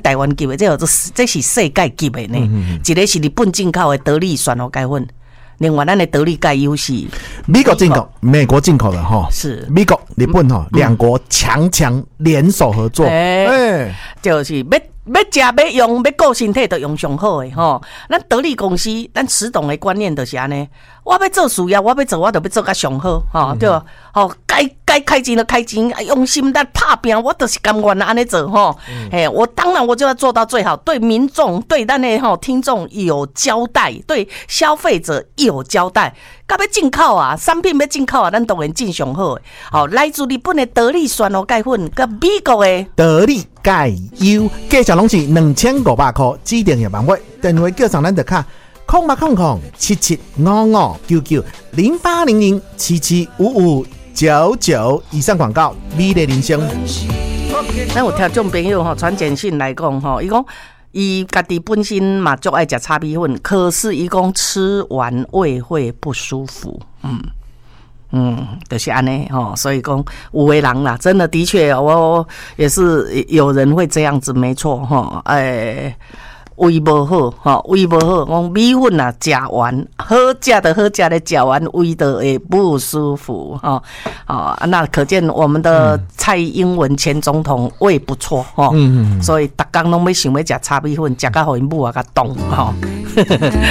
台湾级的，这是世界级的呢。一个是日本进口的得力酸蚵钙粉。另外，咱的得力钙优是美国进口，美国进口的哈， 是美国、日本哈两国强联手合作， 就是要食要用要顾身体，就用上好的吼。咱得力公司，咱始终的观念就是安尼，我要做事业，我要做，我就要做甲上好，吼对吧？吼，该开钱就开钱，用心在打拼，我就是甘愿安尼做吼。我当然我就要做到最好，对民众、对咱的听众有交代，对消费者有交代。甲要进口啊，产品要进口啊，咱当然进上好的。好，来自日本的得力酸蚵钙粉，甲美国的得力钙优，价钱拢是2500块，指定也万位，电话叫上咱的卡，08007755990800775599以上广告，美丽人生。 咱有听众朋友传简讯来讲伊讲。伊家己本身嘛就爱吃叉米粉，可是伊讲吃完胃会不舒服，就是安尼所以讲有的人啦，真的确，我也是有人会这样子，没错胃不好胃不好，讲米粉啊吃完好吃的吃完胃就会不舒服那可见我们的蔡英文前总统胃不错所以每天拢要想要吃叉米粉，吃到互因母啊甲冻